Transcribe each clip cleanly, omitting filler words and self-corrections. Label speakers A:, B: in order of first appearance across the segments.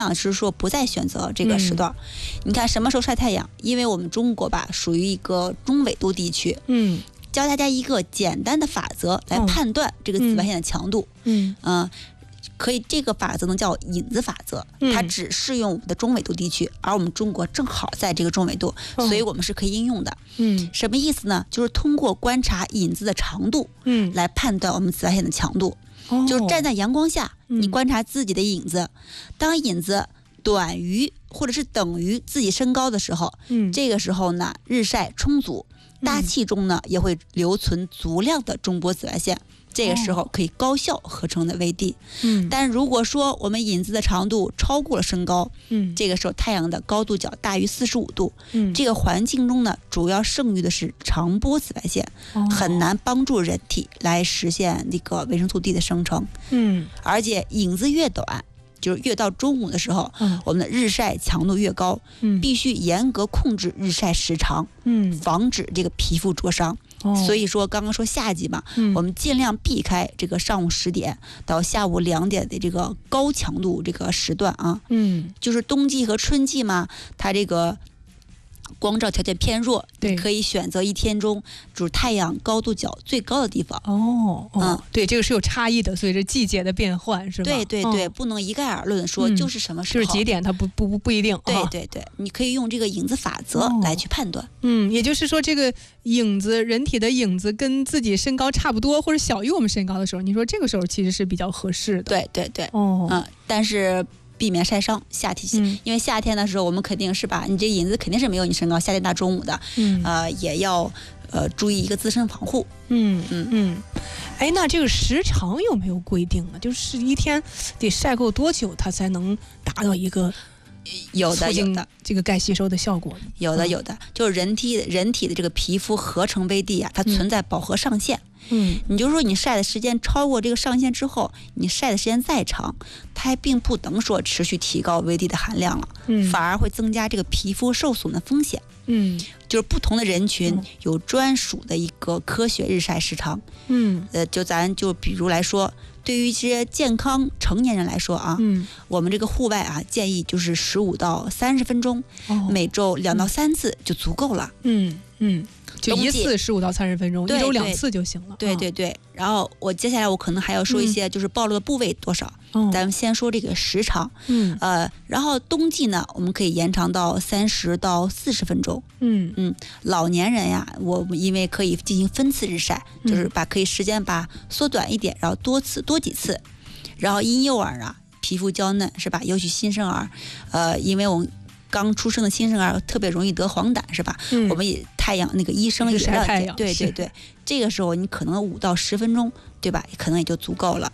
A: 是说不再选择这个时段。你看什么时候晒太阳？因为我们中国吧属于一个中纬度地区。教大家一个简单的法则来判断这个紫外线的强度。可以，这个法则呢叫影子法则，它只适用我们的中纬度地区，而我们中国正好在这个中纬度，所以我们是可以应用的。什么意思呢？就是通过观察影子的长度，来判断我们紫外线的强度。就是站在阳光下，你观察自己的影子，当影子短于或者是等于自己身高的时候，这个时候呢日晒充足，大气中呢也会留存足量的中波紫外线。这个时候可以高效合成的微粒。但如果说我们影子的长度超过了身高，这个时候太阳的高度角大于45度，这个环境中呢主要剩余的是长波紫外线，很难帮助人体来实现那个维生素 D 的生成。而且影子越短，就是越到中午的时候，我们的日晒强度越高，必须严格控制日晒时长，防止这个皮肤灼伤。所以说刚刚说夏季嘛，我们尽量避开这个上午10点到下午2点的这个高强度这个时段啊。就是冬季和春季嘛，它这个光照条件偏弱，你可以选择一天中就是太阳高度角最高的地方。
B: 对，这个是有差异的，随着季节的变换，是吧？
A: 对，不能一概而论说就是什么时候，
B: 就是几点，它不一定。
A: 对，你可以用这个影子法则来去判断。
B: 也就是说，这个影子，人体的影子跟自己身高差不多或者小于我们身高的时候，你说这个时候其实是比较合适的。
A: 对。但是避免晒伤，夏天，因为夏天的时候我们肯定是吧，你这影子肯定是没有你身高，夏天大中午的，也要注意一个自身防护。
B: 那这个时长有没有规定呢？就是一天得晒够多久，它才能达到一个促进这个钙吸收的效果？
A: 有的，就是人体的这个皮肤合成微粒啊，它存在饱和上限。你就说你晒的时间超过这个上限之后，你晒的时间再长，它还并不能说持续提高微粒的含量了，反而会增加这个皮肤受损的风险。就是不同的人群有专属的一个科学日晒时长。咱就比如来说，对于一些健康成年人来说啊，我们这个户外啊，建议就是15到30分钟，每周2到3次就足够了。 就
B: 一次15到30分钟，一周2次就行了。
A: 对。然后接下来我可能还要说一些就是暴露的部位多少。咱们先说这个时长。然后冬季呢，我们可以延长到30到40分钟。老年人呀，我们因为可以进行分次日晒，就是可以时间缩短一点，然后多几次。然后婴幼儿啊，皮肤娇嫩是吧？尤其新生儿，因为我们刚出生的新生儿特别容易得黄疸是吧？我们也太阳那个医生也了解，对，这个时候你可能5到10分钟，对吧？可能也就足够了。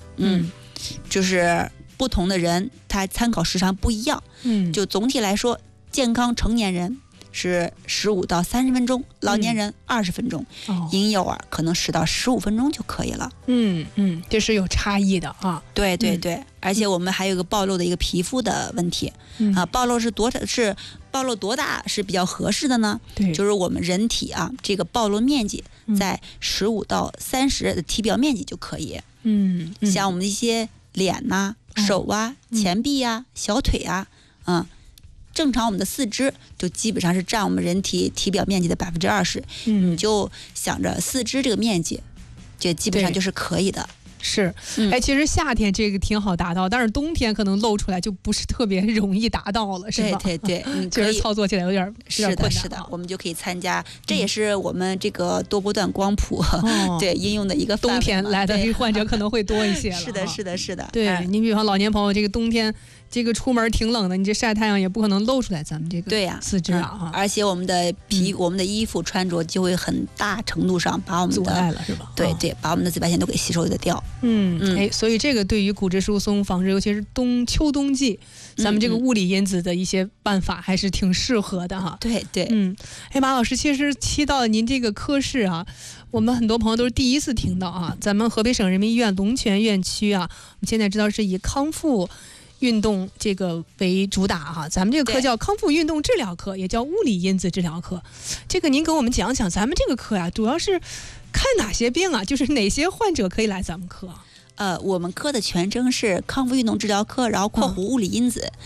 A: 就是不同的人他参考时长不一样。就总体来说，健康成年人是15到30分钟，老年人20分钟，婴幼儿可能10到15分钟就可以了。
B: 这是有差异的啊。
A: 对，而且我们还有一个暴露的一个皮肤的问题。暴露暴露多大是比较合适的呢？就是我们人体啊，这个暴露面积在15到30的体表面积就可以。像我们的一些脸呐、手啊、前臂啊、小腿啊，正常我们的四肢就基本上是占我们人体体表面积的20%。你就想着四肢这个面积，这基本上就是可以的。
B: 是，其实夏天这个挺好达到，但是冬天可能露出来就不是特别容易达到了，是吧？
A: 对，
B: 就是操作起来有点困难。
A: 是的，我们就可以参加，这也是我们这个多波段光谱对应用的一个
B: 冬天来的患者可能会多一些了。
A: 是的。
B: 对，你比方老年朋友，这个冬天这个出门挺冷的，你这晒太阳也不可能露出来咱们这个四肢啊。
A: 而且我们的我们的衣服穿着就会很大程度上把我们的
B: 阻碍了，是吧？
A: 对，把我们的紫外线都给吸收得掉。
B: 所以这个对于骨质疏松防治，尤其是秋冬季，咱们这个物理因子的一些办法还是挺适合的哈。
A: 对。
B: 马老师，其实提到您这个科室啊，我们很多朋友都是第一次听到啊。咱们河北省人民医院龙泉院区啊，我们现在知道是以康复运动这个为主打哈，咱们这个科叫康复运动治疗科，也叫物理因子治疗科。这个您给我们讲讲，咱们这个科呀，主要是看哪些病啊？就是哪些患者可以来咱们科？
A: 我们科的全称是康复运动治疗科，然后括弧物理因子。